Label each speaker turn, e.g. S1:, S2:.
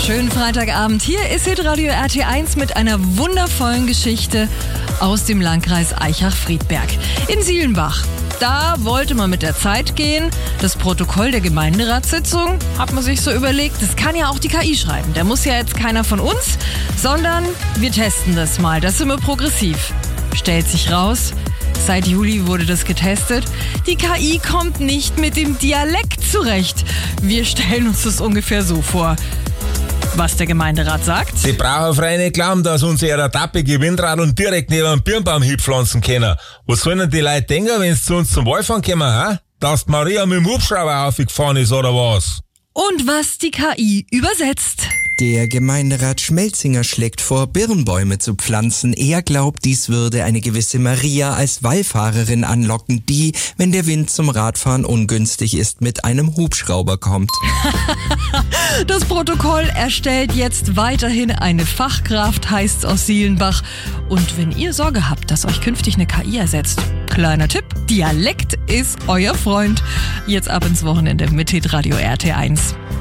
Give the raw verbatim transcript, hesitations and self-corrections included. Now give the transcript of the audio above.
S1: Schönen Freitagabend. Hier ist Hitradio R T eins mit einer wundervollen Geschichte aus dem Landkreis Aichach-Friedberg. In Sielenbach. Da wollte man mit der Zeit gehen. Das Protokoll der Gemeinderatssitzung hat man sich so überlegt, das kann ja auch die K I schreiben. Der muss ja jetzt keiner von uns, sondern wir testen das mal. Das sind wir progressiv. Stellt sich raus, seit Juli wurde das getestet. Die K I kommt nicht mit dem Dialekt zurecht. Wir stellen uns das ungefähr so vor. Was der Gemeinderat sagt?
S2: Sie brauchen frei nicht glauben, dass unsere tappige Windrad und direkt neben dem Birnbaum hinpflanzen können. Was sollen denn die Leute denken, wenn sie zu uns zum Wallfahren kommen, ha? Dass die Maria mit dem Hubschrauber aufgefahren ist, oder was?
S1: Und was die K I übersetzt.
S3: Der Gemeinderat Schmelzinger schlägt vor, Birnbäume zu pflanzen. Er glaubt, dies würde eine gewisse Maria als Wallfahrerin anlocken, die, wenn der Wind zum Radfahren ungünstig ist, mit einem Hubschrauber kommt.
S1: Das Protokoll erstellt jetzt weiterhin eine Fachkraft, heißt's aus Sielenbach. Und wenn ihr Sorge habt, dass euch künftig eine K I ersetzt, kleiner Tipp, Dialekt ist euer Freund. Jetzt ab ins Wochenende mit Hitradio R T eins.